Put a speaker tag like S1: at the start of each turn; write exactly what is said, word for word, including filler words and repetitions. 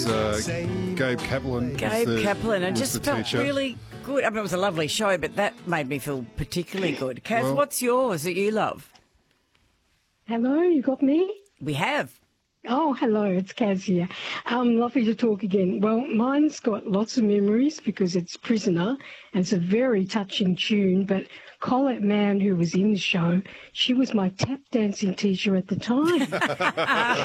S1: Uh, Gabe Kaplan.
S2: Gabe
S1: was the,
S2: Kaplan. It
S1: was
S2: just
S1: the
S2: felt
S1: teacher.
S2: really good. I mean, it was a lovely show, but that made me feel particularly good. Kaz,
S1: Well-
S2: what's yours that you love?
S3: Hello, you got me?
S2: We have.
S3: Oh, hello, it's Kaz here. Um, lovely to talk again. Well, mine's got lots of memories because it's Prisoner, and it's a very touching tune, but Colette Mann, who was in the show, she was my tap dancing teacher at the time.